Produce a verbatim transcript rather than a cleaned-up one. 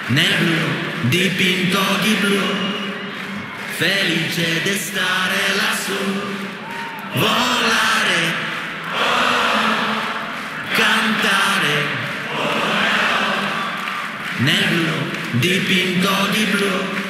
nel blu, dipinto di blu, felice di stare lassù, volare, cantare, nel blu, dipinto di blu.